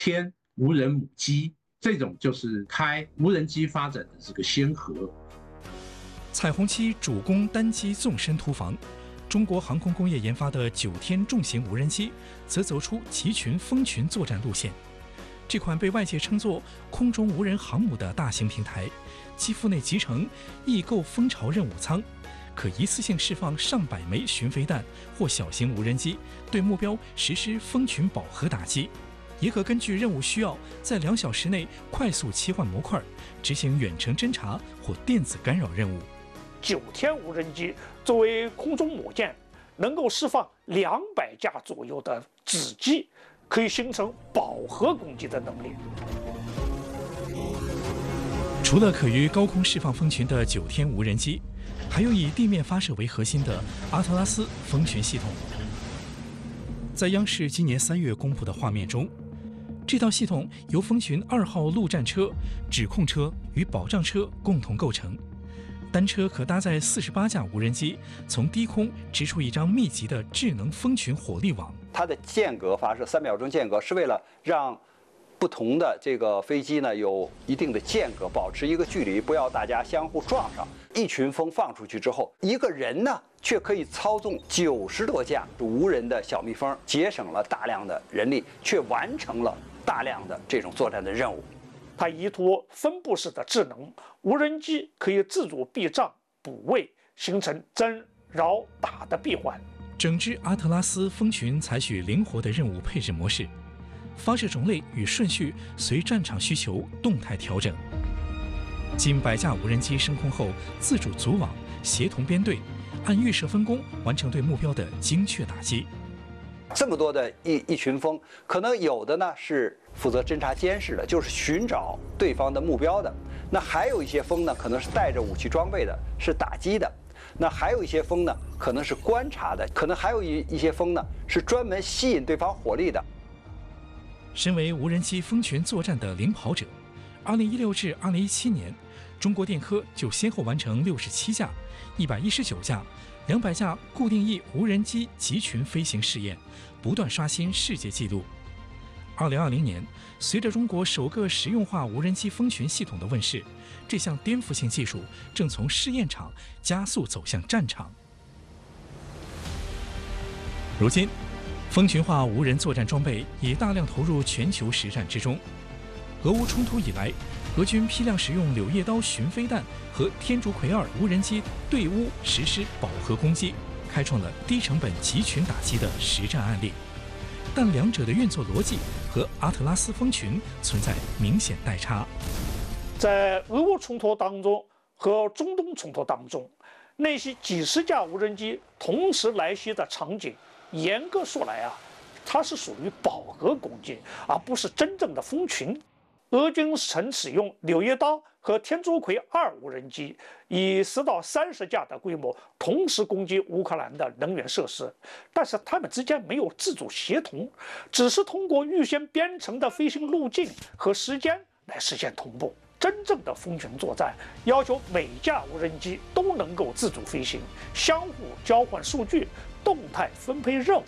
天无人母机，这种就是开无人机发展的这个先河。 彩虹七主攻单机纵深突防，中国航空工业研发的9天重型无人机则走出集群蜂群作战路线。这款被外界称作空中无人航母的大型平台，机腹内集成易构蜂巢任务舱，可一次性释放上百枚巡飞弹或小型无人机，对目标实施蜂群饱和打击，也可根据任务需要，在2小时内快速切换模块，执行远程侦察或电子干扰任务。 9天无人机作为空中母舰，能够释放200架左右的子机，可以形成饱和攻击的能力。 除了可于高空释放蜂群的9天无人机，还有以地面发射为核心的阿特拉斯蜂群系统。在央视今年3月公布的画面中，这套系统由蜂群2号陆战车、指控车与保障车共同构成。单车可搭载48架无人机，从低空织出一张密集的智能蜂群火力网。 它的间隔发射3秒钟间隔，是为了让不同的这个飞机呢有一定的间隔，保持一个距离，不要大家相互撞上。一群蜂放出去之后，一个人呢却可以操纵90多架无人的小蜜蜂，节省了大量的人力，却完成了大量的这种作战的任务。 它依托分布式的智能，无人机可以自主避障、补位，形成增、扰、打的闭环。 整支阿特拉斯蜂群采取灵活的任务配置模式，发射种类与顺序随战场需求动态调整。近100架无人机升空后，自主组网，协同编队，按预设分工完成对目标的精确打击。 这么多的一群蜂，可能有的呢是负责侦察监视的，就是寻找对方的目标的；那还有一些蜂呢，可能是带着武器装备的，是打击的；那还有一些蜂呢，可能是观察的；可能还有一些蜂呢，是专门吸引对方火力的。 身为无人机蜂群作战的领跑者，2016至2017年，中国电科就先后完成67架、119架、200架固定翼无人机集群飞行试验，不断刷新世界纪录。2020年，随着中国首个实用化无人机蜂群系统的问世，这项颠覆性技术正从试验场加速走向战场。如今，蜂群化无人作战装备已大量投入全球实战之中。俄乌冲突以来，俄军批量使用柳叶刀巡飞弹和天竺葵2无人机对乌实施饱和攻击，开创了低成本集群打击的实战案例。但两者的运作逻辑和阿特拉斯蜂群存在明显代差。 在俄乌冲突当中和中东冲突当中，那些几十架无人机同时来袭的场景，严格说来啊，它是属于饱和攻击，而不是真正的蜂群。俄军曾使用柳叶刀和天竺葵2无人机，以10到30架的规模同时攻击乌克兰的能源设施，但是它们之间没有自主协同，只是通过预先编程的飞行路径和时间来实现同步。真正的蜂群作战要求每架无人机都能够自主飞行，相互交换数据，动态分配任务。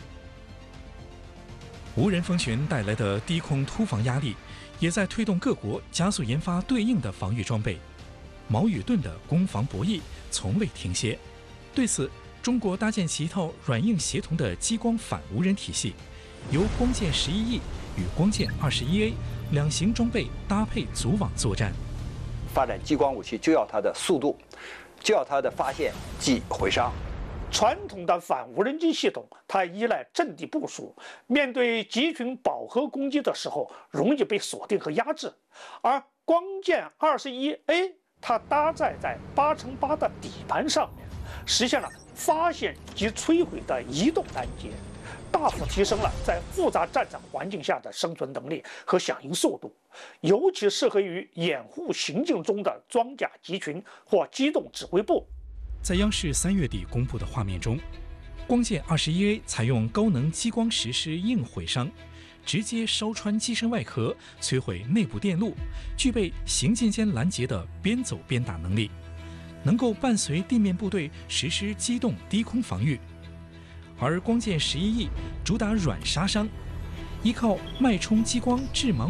无人蜂群带来的低空突防压力，也在推动各国加速研发对应的防御装备。矛与盾的攻防博弈从未停歇。对此，中国搭建起一套软硬协同的激光反无人体系，由光剑11E与光剑21A 两型装备搭配组网作战。 发展激光武器就要它的速度，就要它的发现即毁伤。 传统的反无人机系统，它依赖阵地部署，面对集群饱和攻击的时候，容易被锁定和压制。而光剑21A，它搭载在8×8的底盘上面，实现了发现及摧毁的移动拦截，大幅提升了在复杂战场环境下的生存能力和响应速度，尤其适合于掩护行进中的装甲集群或机动指挥部。 在央视3月底公布的画面中，光剑21A 采用高能激光实施硬毁伤，直接烧穿机身外壳，摧毁内部电路，具备行进间拦截的边走边打能力，能够伴随地面部队实施机动低空防御。而光剑11E主打软杀伤，依靠脉冲激光致盲